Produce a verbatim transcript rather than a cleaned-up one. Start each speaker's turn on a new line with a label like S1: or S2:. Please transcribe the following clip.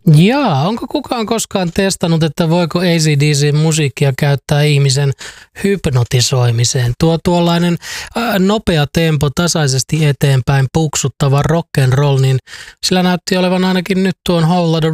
S1: Jaa, onko kukaan koskaan testannut, että voiko A C D C-musiikkia käyttää ihmisen hypnotisoimiseen? Tuo tuollainen ää, nopea tempo, tasaisesti eteenpäin puksuttava rock and roll, niin sillä näytti olevan ainakin nyt tuon Whole Lotta